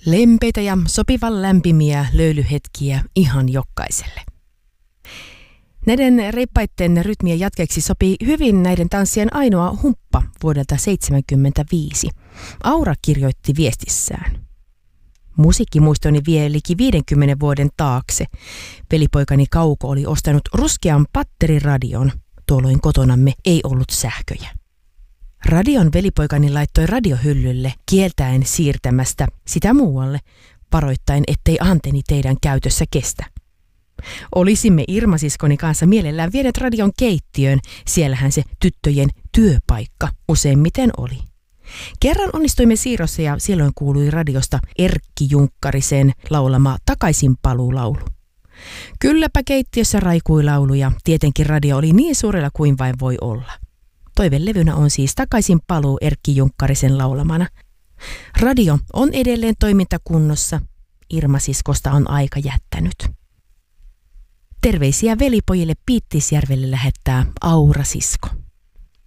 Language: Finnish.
Lempeitä ja sopivan lämpimiä löylyhetkiä ihan jokaiselle. Näiden reippaitten rytmien jatkeeksi sopii hyvin näiden tanssien ainoa humppa vuodelta 1975. Aura kirjoitti viestissään. Musiikkimuistoni vie liki 50 vuoden taakse. Velipoikani Kauko oli ostanut ruskean patteriradion. Tuolloin kotonamme ei ollut sähköjä. Radion velipoikani laittoi radiohyllylle kieltäen siirtämästä sitä muualle, varoittain ettei antenni teidän käytössä kestä. Olisimme Irma-siskoni kanssa mielellään vienet radion keittiöön, siellähän se tyttöjen työpaikka useimmiten oli. Kerran onnistuimme siirrossa ja silloin kuului radiosta Erkki Junkkarisen laulama Takaisinpaluulaulu. Kylläpä keittiössä raikui laulu ja tietenkin radio oli niin suurella kuin vain voi olla. Toivelevynä on siis Takaisinpaluu Erkki Junkkarisen laulamana. Radio on edelleen toimintakunnossa. Irma-siskosta on aika jättänyt. Terveisiä velipojille Piittisjärvelle lähettää Aura-sisko.